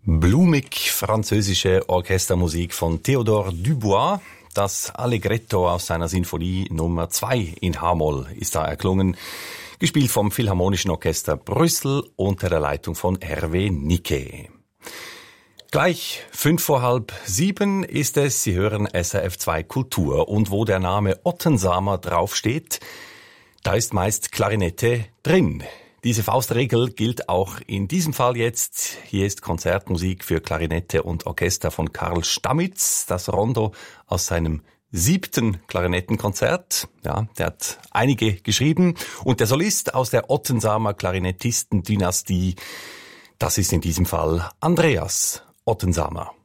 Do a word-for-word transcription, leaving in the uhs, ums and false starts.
Blumig französische Orchestermusik von Théodore Dubois. Das Allegretto aus seiner Sinfonie Nummer zwei in H-Moll ist da erklungen, gespielt vom Philharmonischen Orchester Brüssel unter der Leitung von Hervé Niquet. Gleich fünf vor halb sieben ist es, Sie hören S R F zwei Kultur, und wo der Name Ottensamer draufsteht, da ist meist Klarinette drin. Diese Faustregel gilt auch in diesem Fall jetzt. Hier ist Konzertmusik für Klarinette und Orchester von Karl Stamitz, das Rondo aus seinem siebten Klarinettenkonzert. Ja, der hat einige geschrieben. Und der Solist aus der Ottensamer Klarinettistendynastie, das ist in diesem Fall Andreas Ottensamer.